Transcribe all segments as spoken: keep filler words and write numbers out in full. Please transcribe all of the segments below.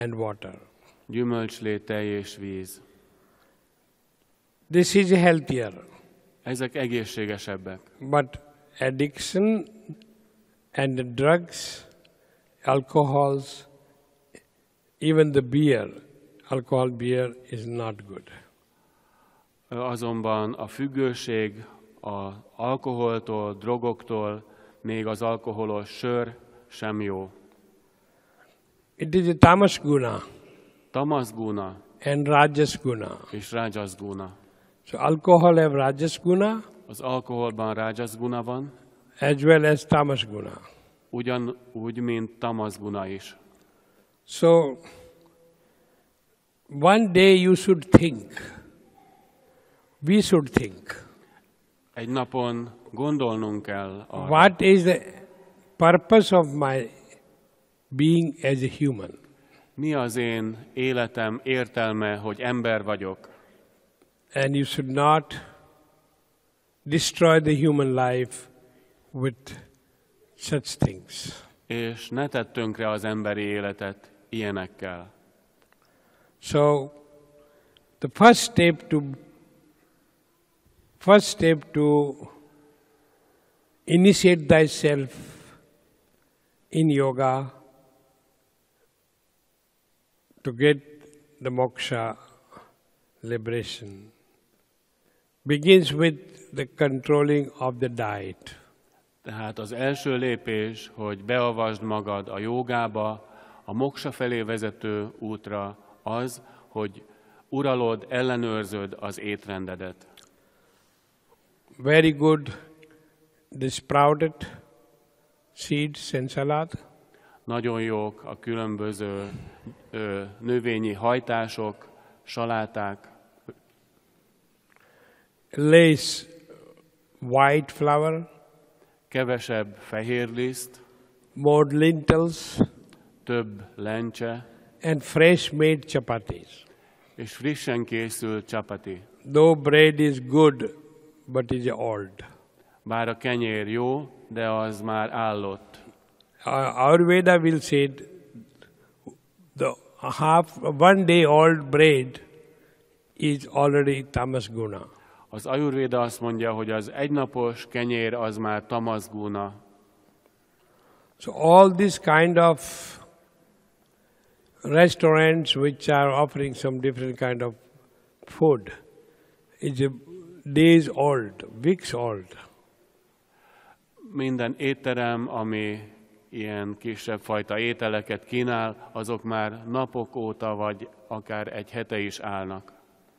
and water. Gyümölcslé, tej és víz. This is healthier. Ezek egészségesebbek. But addiction and the drugs, alcohols, even the beer, alcohol beer is not good. Azonban a függőség az alkoholtól, drogoktól, még az alkoholos sör sem jó. It is a tamas guna Tamas guna and rajas guna. és rajas guna. So alcohol have rajas guna Az alkoholban rajas guna van, as well as tamas guna. ugyanúgy, mint tamas guna is. So one day you should think, we should think, Egy napon gondolnunk kell arra, what is the purpose of my being as a human? mi az én életem értelme, hogy ember vagyok. And you should not destroy the human life with such things. És ne tedd tönkre az emberi életet ilyenekkel. So the first step to first step to initiate thyself in yoga to get the moksha liberation begins with the controlling of the diet. Tehát az első lépés, hogy beavasd magad a jogába, a moksa felé vezető útra az, hogy uralod, ellenőrzöd az étrendedet. Very good the sprouted seeds and salad. Nagyon jók a különböző ö, növényi hajtások, saláták, Less white flour, kevesebb fehér liszt, more lentils, több lencse, and fresh made chapatis. és frissen készült csapati. Though bread is good, but is old. Bár a kenyér jó, de az már állott. Uh, Ayurveda will say the half one day old bread is already tamas guna. Az Ayurvéda azt mondja, hogy az egynapos kenyér az már tamas guna. So all this kind of restaurants which are offering some different kind of food is a days old, weeks old. Minden étterem, ami ilyen kisebb fajta ételeket kínál, azok már napok óta, vagy akár egy hete is állnak.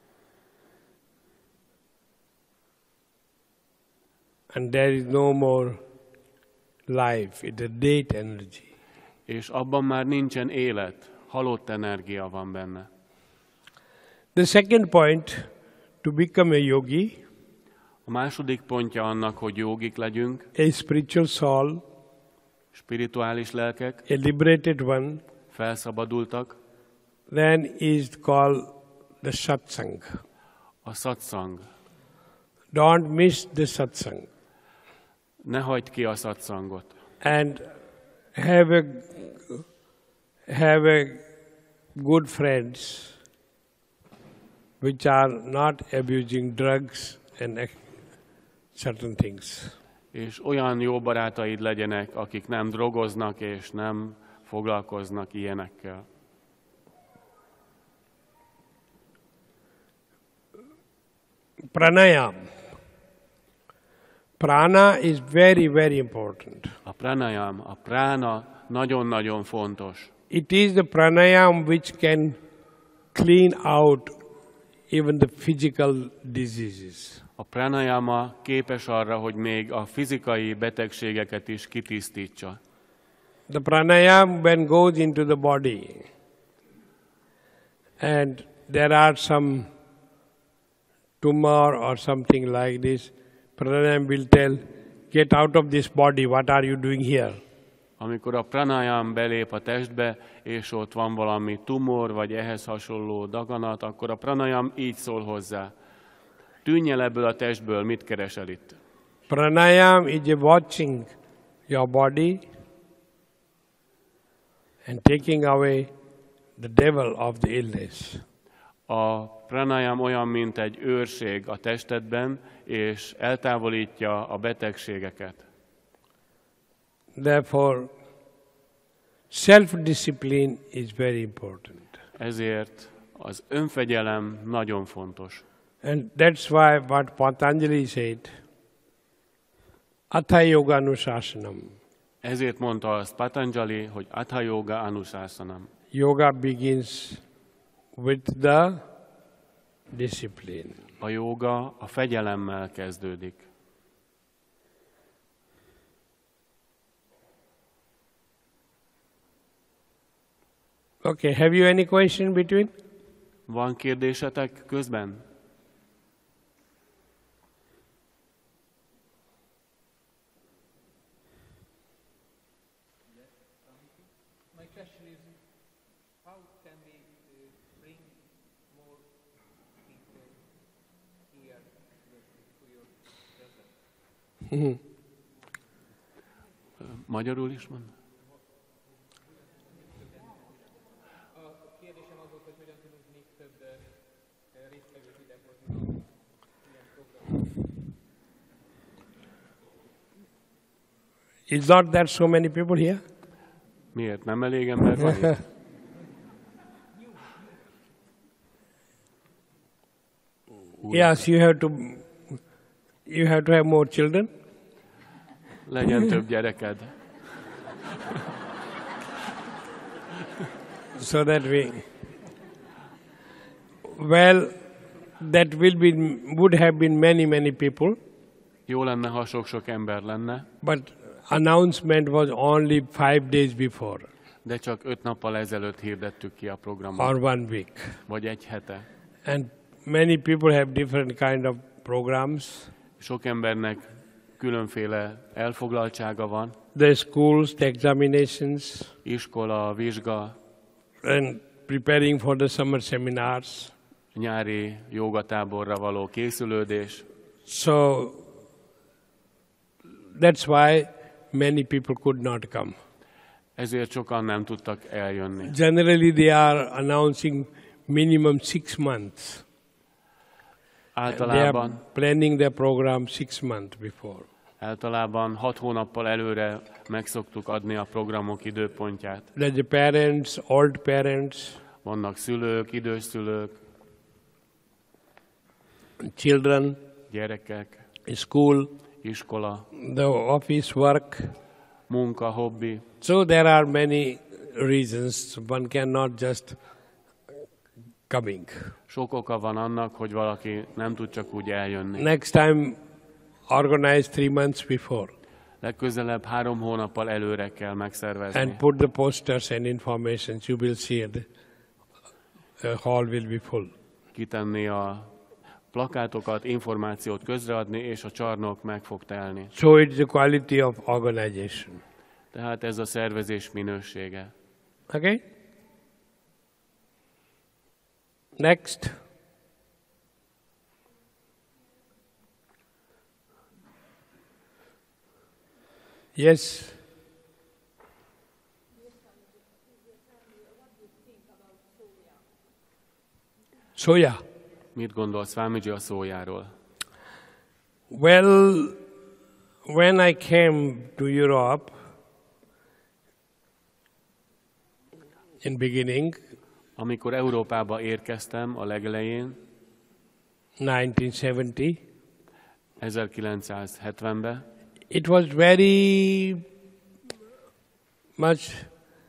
And there is no more life, it's a dead energy. És abban már nincsen élet, halott energia van benne. The second point, to become a yogi, A második pontja annak, hogy jogik legyünk, a spiritual soul, spirituális lelkek, a liberated one, felszabadultak, then is called the satsang. a satsang. Don't miss the satsang. Ne hagyd ki a satsangot. And have a, have a good friends which are not abusing drugs and ex- certain things. És olyan jó barátaid legyenek, akik nem drogoznak és nem foglalkoznak ilyenekkel. Pranayam. Prana is very, very important. A pranayam, a prána nagyon-nagyon fontos. It is the pranayam which can clean out even the physical diseases. A pranayama képes arra, hogy még a fizikai betegségeket is kitisztítsa. The pranayam when goes into the body and there are some tumor or something like this, pranayam will tell, get out of this body, what are you doing here? Amikor a pranayam belép a testbe, és ott van valami tumor, vagy ehhez hasonló daganat, akkor a pranayam így szól hozzá. Tűnj el ebből a testből, mit keresel itt? Pranayam is a watching your body and taking away the devil of the illness. A pranayam olyan, mint egy őrség a testedben, és eltávolítja a betegségeket. Therefore, self-discipline is very important. Ezért az önfegyelem nagyon fontos. And that's why what Patanjali said, Atha Yoga Anusasanam. Ezért mondta azt Patanjali, hogy Atha Yoga Anusasanam. Yoga begins with the discipline. A jóga a fegyelemmel kezdődik. Okay, have you any question between? Van kérdésetek közben? My question is, how can we uh, bring more people here to your presence? Magyarul is mond? A kérdésem az volt, hogy hogyan tudunk még több uh, résztvevőt idehozni ilyen programot. Is not there so many people here? Miért? Nem elég ember van itt? Yes, you have to you have to have more children. Legyen több gyereked. So that we, well, that will be would have been many many people, Jó lenne, ha sok-sok ember lenne, but announcement was only five days before de csak öt nappal ezelőtt hirdettük ki a programot, or one week, vagy egy hete. and many people have different kind of programs. Sok embernek különféle elfoglaltsága van, The schools, the examinations, iskola, vizsga, and preparing for the summer seminars. nyári jogatáborra való készülődés. So that's why many people could not come. Ezért sokan nem tudtak eljönni. Generally, they are announcing minimum six months. They are Általában, planning their program six months before. általában hat hónappal előre meg szoktuk adni a programok időpontját. Like the parents, old parents, Vannak szülők, idős szülők, children, gyerekek, school, iskola, the office work. munka, hobbi. So there are many reasons. One cannot just coming. Sok oka van annak, hogy valaki nem tud csak úgy eljönni. Next time, organize three months before Legközelebb három hónappal előre kell megszervezni. and put the posters and informations. You will see it. The hall will be full. Kitenni a plakátokat, információt közreadni, és a csarnok meg fog telni. So it's the quality of organization. Tehát ez a szervezés minősége. Okay? Next. Yes. Soya. Mit gondol Swamiji a szójáról? Well, when I came to Europe in beginning, Amikor Európába érkeztem a legelején, nineteen seventy, ezerkilencszázhetvenben, it was very much,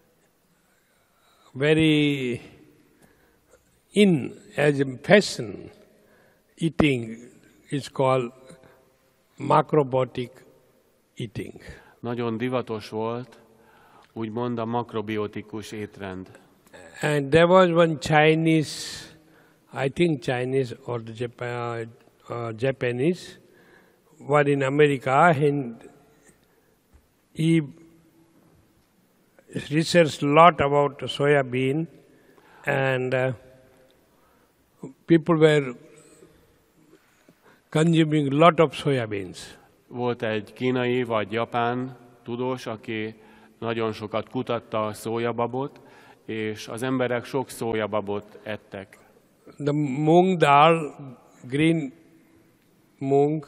very in as a fashion. Eating is called macrobiotic eating. nagyon divatos volt, úgymond a makrobiotikus étrend. And there was one Chinese, I think Chinese or the Japan, uh, Japanese, was in America, and he researched a lot about soya bean, and uh, people were consuming a lot of soya beans. Volt egy kínai vagy japán tudós, aki nagyon sokat kutatta a szójababot, és az emberek sok szójababot ettek. The mung dal, green mung,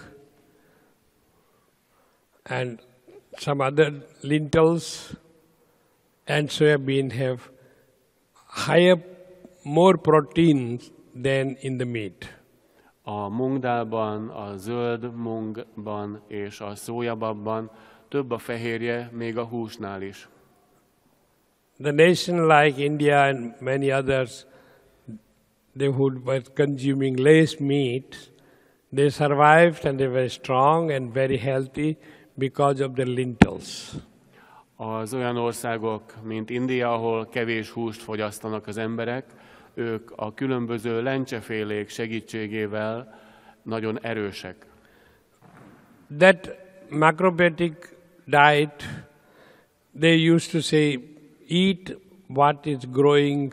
and some other lentils and soybean have higher, more proteins than in the meat. A mungdálban, a zöld mungban és a szójababban több a fehérje, még a húsnál is. The nation like India and many others, they who were consuming less meat, they survived and they were strong and very healthy because of the lentils. Az olyan országok, mint India, ahol kevés húst fogyasztanak az emberek, ők a különböző lencsefélék segítségével nagyon erősek. That macrobiotic diet, they used to say, eat what is growing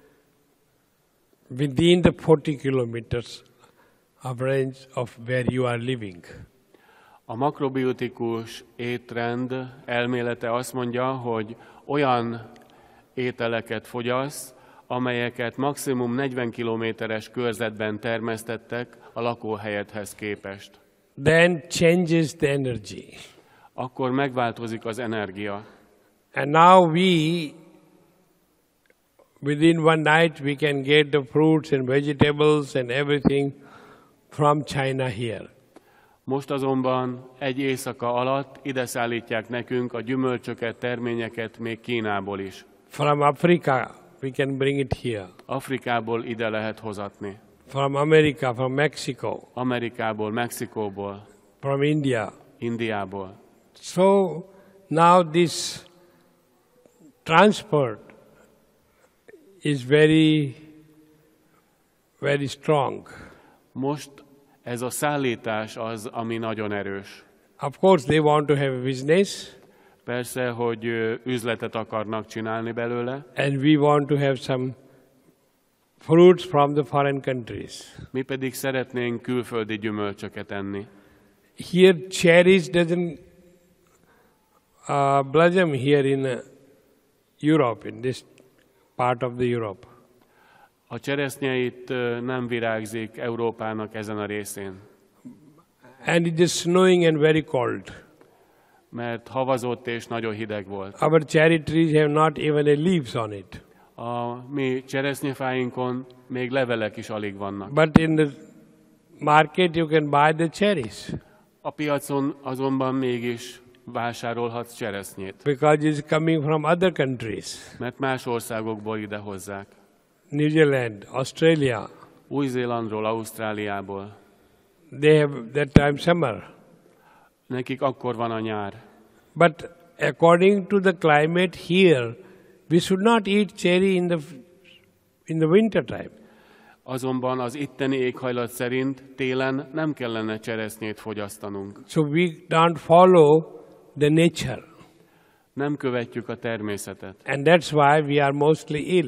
within the forty kilometers of range of where you are living. A makrobiotikus étrend elmélete azt mondja, hogy olyan ételeket fogyasz, amelyeket maximum negyven kilométeres körzetben termesztettek a lakóhelyedhez képest. Then changes the energy. Akkor megváltozik az energia. And now we, within one night, we can get the fruits and vegetables and everything from China here. Most azonban egy éjszaka alatt ide szállítják nekünk a gyümölcsöket, terményeket még Kínából is. From Africa, we can bring it here. Afrikából ide lehet hozatni. From America, from Mexico, Amerikából, Mexikóból, from India. Indiából. So now this transport is very, very strong. Most ez a szállítás az, ami nagyon erős. Of course, they want to have a business, Persze, hogy ö, üzletet akarnak csinálni belőle, and we want to have some fruits from the foreign countries. mi pedig szeretnénk külföldi gyümölcsöket enni. Here, cherries doesn't uh, blossom here in uh, Europe, in this part of the Europe. A cseresznye itt ö, nem virágzik Európának ezen a részén, And it is snowing and very cold. mert havazott és nagyon hideg volt. Our cherry trees have not even a leaves on it. A mi cseresznyefáinkon még levelek is alig vannak. But in the market you can buy the cherries A piacon azonban mégis vásárolhatsz cseresznyét, because it's coming from other countries. mert más országokból ide hozzák. New Zealand, Australia, Új-Zélandról, Ausztráliából. they have that time summer. Nekik akkor van a nyár. But according to the climate here, we should not eat cherry in the in the winter time. Azonban az itteni éghajlat szerint télen nem kellene cseresznyét fogyasztanunk. So we don't follow the nature. Nem követjük a természetet. And that's why we are mostly ill.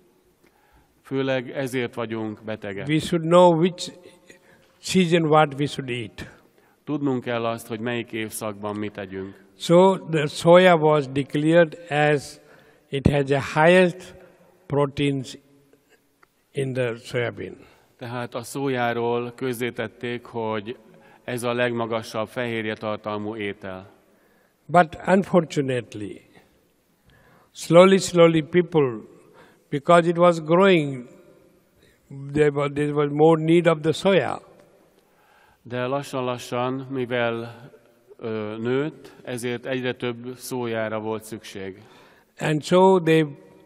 Főleg ezért vagyunk betegek. We should know which season what we should eat. Tudnunk kell azt, hogy melyik évszakban mit tegyünk. So the soya was declared as it has the highest proteins in the soybean. Tehát a szójáról közzétették, hogy ez a legmagasabb fehérje tartalmú étel. But unfortunately, slowly, slowly people, because it was growing, there was, there was more need of the soya. De lassan-lassan, mivel ö, nőtt, ezért egyre több szójára volt szükség. And so they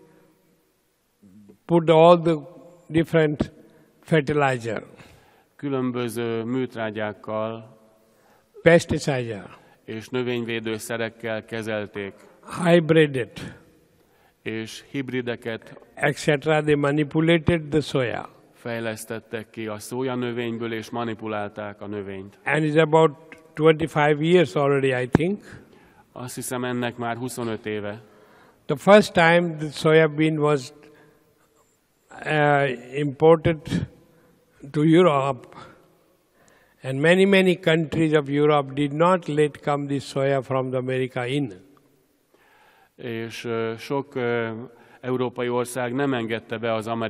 put all the different fertilizer, Különböző műtrágyákkal pesticide, és növényvédőszerekkel kezelték, hybrided, és hibrideket et cetera. They manipulated the soya. fejlesztettek ki a szójanövényből, és manipulálták a növényt. And it's about twenty-five years already, I think. Azt hiszem, ennek már huszonöt éve. The first time the soya bean was uh, imported to Europe, and many, many countries of Europe did not let come the soya from the America in. És ö, sok ö, európai ország nem engedte be az amerikai